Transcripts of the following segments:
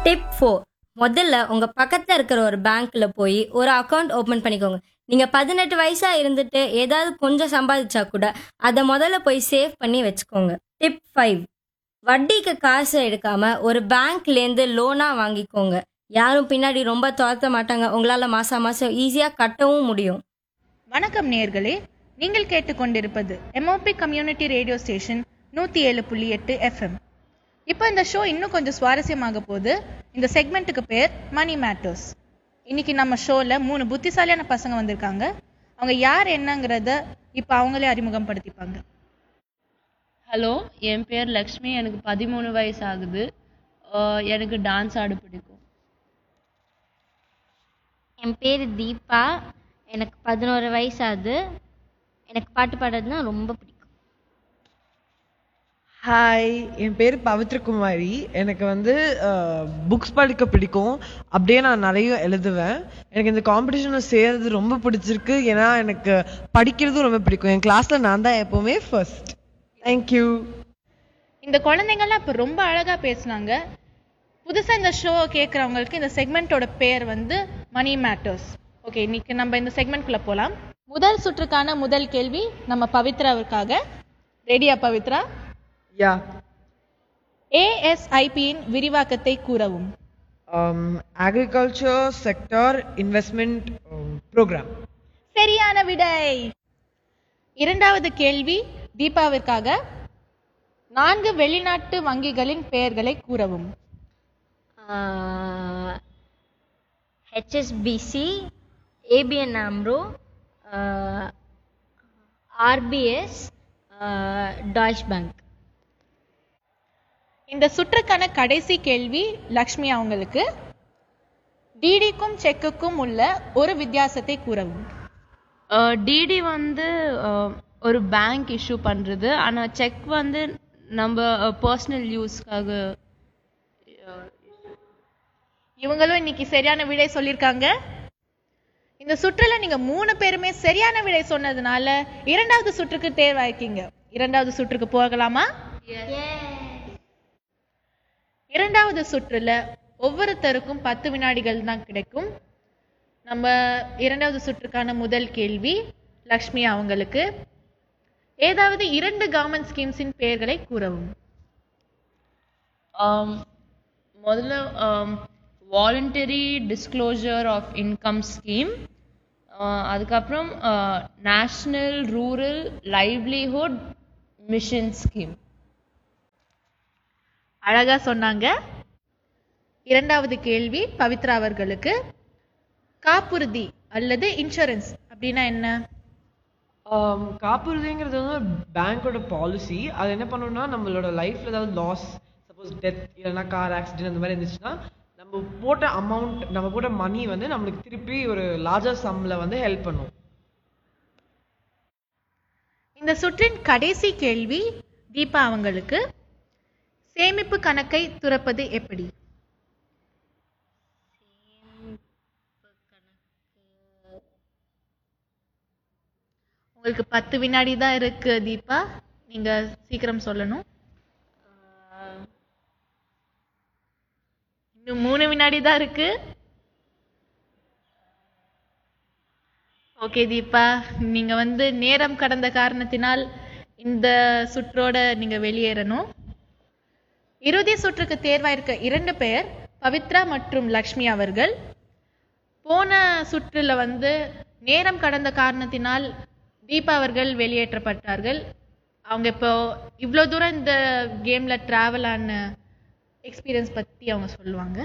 Tip 4. முதல்ல உங்க பக்கத்துல இருக்கிற ஒரு பேங்க்ல போய் ஒரு அக்கவுண்ட் ஓபன் பண்ணிக்கோங்க. நீங்க 18 வயசா இருந்துட்டு ஏதாவது கொஞ்சம் சம்பாதிச்சா கூட அதை முதல்ல போய் சேவ் பண்ணி வச்சுக்கோங்க. டிப் 5. வட்டிக்கு காசு எடுக்காம ஒரு பேங்க்லேருந்து லோனா வாங்கிக்கோங்க. யாரும் பின்னாடி ரொம்ப துரத்த மாட்டாங்க. உங்களால மாசம் மாசம் ஈஸியா கட்டவும் முடியும். வணக்கம் நேயர்களே, நீங்கள் கேட்டுக்கொண்டிருப்பது MOP community radio station 107.8 FM. இப்போ இந்த ஷோ இன்னும் கொஞ்சம் சுவாரஸ்யமாக போகுது. இந்த செக்மெண்ட்டுக்கு பேர் மணி மேட்டர்ஸ். இன்னைக்கு நம்ம ஷோல 3 புத்திசாலியான பசங்க வந்திருக்காங்க. அவங்க யார் என்னங்கிறத இப்போ அவங்களே அறிமுகப்படுத்திப்பாங்க. ஹலோ, என் பேர் லக்ஷ்மி. எனக்கு 13 வயசு ஆகுது. எனக்கு டான்ஸ் ஆட பிடிக்கும். என் பேர் தீபா. எனக்கு 11 வயசு ஆகுது. எனக்கு பாட்டு பாடுறதுனா ரொம்ப பிடிக்கும். ஹாய், என் பேர் பவித்ரகுமாரி. எனக்கு புக்ஸ் படிக்க பிடிக்கும். அப்படியே நான் நிறைய எழுதுவேன். எனக்கு இந்த காம்படிஷனில் சேர்றது ரொம்ப பிடிச்சிருக்கு. ஏன்னா எனக்கு படிக்கிறதும் ரொம்ப பிடிக்கும். என் கிளாஸில் நான் தான் எப்போவுமே ஃபர்ஸ்ட். தேங்க்யூ. இந்த குழந்தைங்கள்லாம் இப்போ ரொம்ப அழகா பேசுனாங்க. புதுசா இந்த ஷோ கேட்குறவங்களுக்கு இந்த செக்மெண்ட்டோட பேர் மணி மேட்டர்ஸ். ஓகே, இன்னைக்கு நம்ம இந்த செக்மெண்ட்குள்ள போகலாம். முதல் சுற்றுக்கான முதல் கேள்வி நம்ம பவித்ராவுக்காக. ரெடியா பவித்ரா? யா. ஏஎஸ்ஐபியின் விரிவாக்கத்தை கூறவும். Agriculture sector investment program. சரியான விடை. இரண்டாவது கேள்வி தீபாவிற்காக. 4 வெளிநாட்டு வங்கிகளின் பெயர்களை கூறவும். HSBC, ABN AMRO, RBS, Deutsche Bank. இந்த சுற்றுக்கான கடைசி கேள்வி லக்ஷ்மி அவங்களுக்கு. டிடிக்கும் செக்குக்கும் உள்ள ஒரு வித்தியாசத்தை கூறவும். டிடி ஒரு பேங்க் இஷ்யூ பண்றது, ஆனா செக் நம்ம பர்சனல் யூஸ்க்காக. இவங்களும் இன்னைக்கு சரியான விடை சொல்லியிருக்காங்க. இந்த சுற்றுல நீங்க 3 பேருமே சரியான விடை சொன்னதுனால இரண்டாவது சுற்றுக்கு தேர்வாயிருக்கீங்க. இரண்டாவது சுற்றுக்கு போகலாமா? இரண்டாவது சுற்றுல ஒவ்வொருத்தருக்கும் 10 வினாடிகள் தான் கிடைக்கும். நம்ம இரண்டாவது சுற்றுக்கான முதல் கேள்வி லக்ஷ்மி அவங்களுக்கு. ஏதாவது 2 கவர்மெண்ட் ஸ்கீம்ஸின் பெயர்களை கூறவும். முதல்ல voluntary disclosure of income scheme, அதுக்கப்புறம் national rural livelihood mission scheme. அழகா சொன்னாங்க. இரண்டாவது கேள்வி பவித்ரா அவர்களுக்கு. காப்புறுதி அல்லது இன்சூரன்ஸ் அப்படின்னா என்ன? காப்புறுதிங்கிறது பேங்கோட பாலிசி. அது என்ன பண்ணணும்னா, நம்மளோட லைஃப்ல ஏதாவது லாஸ், சப்போஸ் டெத் இல்லைன்னா கார் ஆக்சிடென்ட் அந்த மாதிரி இருந்துச்சுன்னா நம்ம போட்ட அமௌண்ட், நம்ம போட்ட மணி நம்மளுக்கு திருப்பி ஒரு லார்ஜர் சம்ல ஹெல்ப் பண்ணும். இந்த சுற்றின் கடைசி கேள்வி தீபா அவங்களுக்கு. சேமிப்பு கணக்கை துறப்பது எப்படி? உங்களுக்கு 10 வினாடி தான் இருக்கு தீபா, நீங்க சீக்கிரம் சொல்லணும். இன்னும் 3 வினாடி தான் இருக்கு. ஓகே தீபா, நீங்க நேரம் கடந்த காரணத்தினால் இந்த சுற்றோட நீங்க வெளியேறணும். இறுதி சுற்றுக்கு தேர்வாயிருக்க 2 பேர் பவித்ரா மற்றும் லக்ஷ்மி அவர்கள். போன சுற்றுல நேரம் கடந்த காரணத்தினால் தீபா அவர்கள் வெளியேற்றப்பட்டார்கள். அவங்க இப்போ இவ்வளோ தூரம் இந்த கேம்ல டிராவல் ஆன எக்ஸ்பீரியன்ஸ் பத்தி அவங்க சொல்லுவாங்க.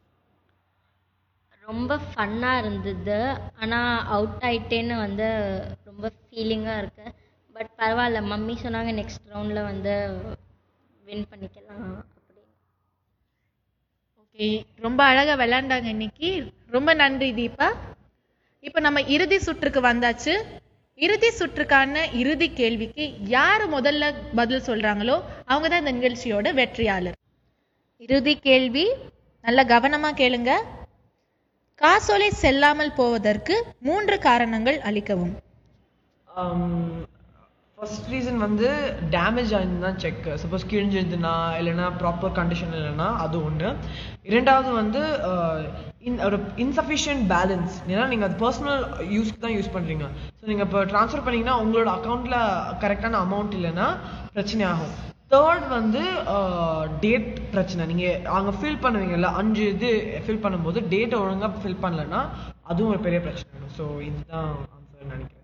ரொம்ப ஃபன்னாக இருந்தது. ஆனால் அவுட் ஆயிட்டேன்னு ரொம்ப ஃபீலிங்காக இருக்கு. பட் பரவாயில்ல, மம்மி சொன்னாங்க நெக்ஸ்ட் ரவுண்டில் வின் பண்ணிக்கலாம் அப்படின்னு. ஓகே, ரொம்ப அழகா விளையாண்டாங்க இன்னைக்கு. ரொம்ப நன்றி தீபா. இப்போ நம்ம இறுதி சுற்றுக்கு வந்தாச்சு. இறுதி சுற்றுக்கான இறுதி கேள்விக்கு யார் முதல்ல பதில் சொல்றாங்களோ அவங்க தான் இந்த நிகழ்ச்சியோட வெற்றியாளர். இறுதி கேள்வி நல்ல கவனமா கேளுங்க. காசோலை செல்லாமல் போவதற்கு 3 காரணங்கள் அளிக்கவும். ஃபர்ஸ்ட் ரீசன் வந்து டேமேஜ் ஆயிருந்தா செக், சப்போஸ் கிழிஞ்சிருந்துன்னா இல்லைன்னா ப்ராப்பர் கண்டிஷன் இல்லைன்னா அது ஒன்று. இரண்டாவது வந்து ஒரு இன்சஃபிஷியன்ட் பேலன்ஸ், ஏன்னா நீங்கள் அது பர்சனல் யூஸ்க்கு தான் யூஸ் பண்ணுறீங்க. ஸோ நீங்கள் இப்போ ட்ரான்ஸ்ஃபர் பண்ணிங்கன்னா உங்களோட அக்கௌண்ட்டில் கரெக்டான அமௌண்ட் இல்லைன்னா பிரச்சனை ஆகும். தேர்ட் வந்து டேட் பிரச்சனை. நீங்கள் அங்கே ஃபில் பண்ணுவீங்கல்ல 5 இது ஃபில் பண்ணும்போது டேட்டை ஒழுங்காக ஃபில் பண்ணலன்னா அதுவும் ஒரு பெரிய பிரச்சனை. ஸோ இதுதான் ஆன்சர் நினைக்கிறேன்.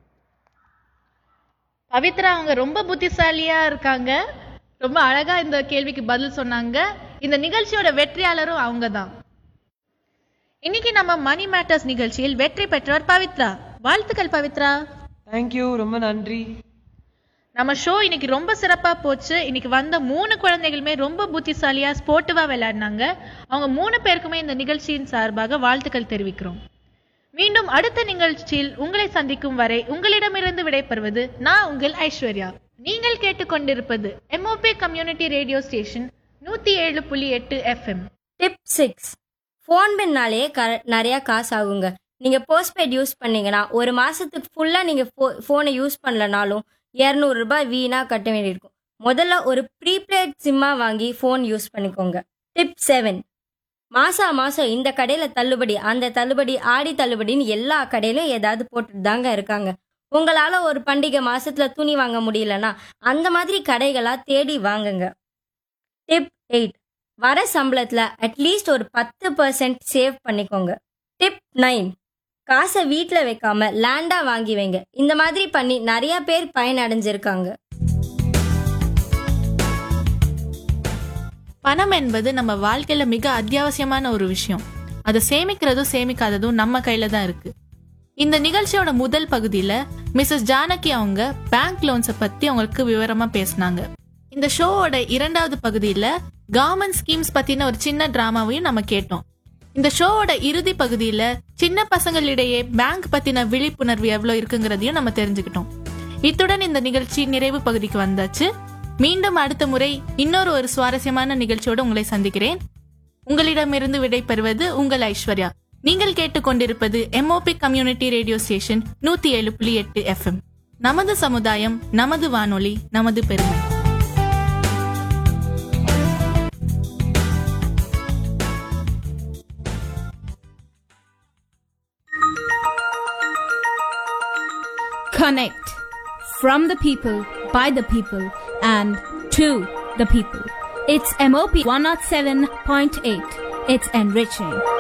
பவித்ரா அவங்க ரொம்ப புத்திசாலியா இருக்காங்க, ரொம்ப அழகா இந்த கேள்விக்கு பதில் சொன்னாங்க. இந்த நிகழ்ச்சியோட வெற்றியாளரும் அவங்க தான். இன்னைக்கு நம்ம மணி மேட்டர்ஸ் நிகழ்ச்சியில் வெற்றி பெற்றவர் பவித்ரா. வாழ்த்துக்கள் பவித்ரா. தேங்க்யூ, ரொம்ப நன்றி. நம்ம ஷோ இன்னைக்கு ரொம்ப சிறப்பா போச்சு. இன்னைக்கு வந்த 3 குழந்தைகளுமே ரொம்ப புத்திசாலியா ஸ்போர்ட்டிவா விளையாடினாங்க. அவங்க 3 பேருக்குமே இந்த நிகழ்ச்சியின் சார்பாக வாழ்த்துக்கள் தெரிவிக்கிறோம். மீண்டும் அடுத்த நிகழ்ச்சியில் உங்களை சந்திக்கும் வரை உங்களிடமிருந்து விடைபெறுவது நான் உங்கள் ஐஸ்வர்யா. நீங்கள் கேட்டுக்கொண்டிருப்பது MOP community radio station 107.8 FM. Tip 6. Phone பின்னாலே நிறைய காசு ஆகுங்க. நீங்கள் போஸ்ட்பெய்ட் யூஸ் பண்ணீங்கன்னா ஒரு மாதத்துக்கு ஃபுல்லாக நீங்கள் ஃபோனை யூஸ் பண்ணலனாலும் 200 ரூபாய் வீணாக கட்ட வேண்டியிருக்கும். முதல்ல ஒரு ப்ரீபெய்ட் சிம்மாக வாங்கி ஃபோன் யூஸ் பண்ணிக்கோங்க. டிப் 7. மாதம் இந்த கடையில் தள்ளுபடி, அந்த தள்ளுபடி, ஆடி தள்ளுபடின்னு எல்லா கடையிலும் ஏதாவது போட்டுட்டு தாங்க இருக்காங்க. உங்களால் ஒரு பண்டிகை மாதத்தில் துணி வாங்க முடியலன்னா அந்த மாதிரி கடைகளாக தேடி வாங்குங்க. டிப் 8. வர சம்பளத்தில் அட்லீஸ்ட் ஒரு 10% சேவ் பண்ணிக்கோங்க. டிப் 9. காசை வீட்டில் வைக்காம லேண்டாக வாங்கி வைங்க. இந்த மாதிரி பண்ணி நிறைய பேர் பயனடைஞ்சிருக்காங்க. பணம் என்பது நம்ம வாழ்க்கையில மிக அத்தியாவசியமான ஒரு விஷயம். அதை சேமிக்கிறதும் சேமிக்காததும் நம்ம கையில தான் இருக்கு. இந்த நிகழ்ச்சியோட முதல் பகுதியில மிஸ்ஸஸ் ஜானகி அவங்க பேங்க் லோன்ஸை பத்தி அவங்களுக்கு விவரமா பேசினாங்க. இந்த ஷோவோட 2வது பகுதியில கவர்மெண்ட் ஸ்கீம்ஸ் பத்தின ஒரு சின்ன டிராமாவையும் நம்ம கேட்டோம். இந்த ஷோவோட இறுதி பகுதியில சின்ன பசங்களிடையே பேங்க் பத்தின விழிப்புணர்வு எவ்வளவு இருக்குங்கிறதையும் நம்ம தெரிஞ்சுக்கிட்டோம். இத்துடன் இந்த நிகழ்ச்சி நிறைவு பகுதிக்கு வந்தாச்சு. மீண்டும் அடுத்த முறை இன்னொரு ஒரு சுவாரஸ்யமான நிகழ்ச்சியோடு உங்களை சந்திக்கிறேன். உங்களிடமிருந்து விடை பெறுவது உங்கள் ஐஸ்வர்யா. நீங்கள் கேட்டுக்கொண்டிருப்பது MOP community radio station 107.8 FM. நமது சமுதாயம், நமது வானொலி, நமது பெருமை. Connect from the people, by the people, and to the people. It's MOP 107.8. It's enriching.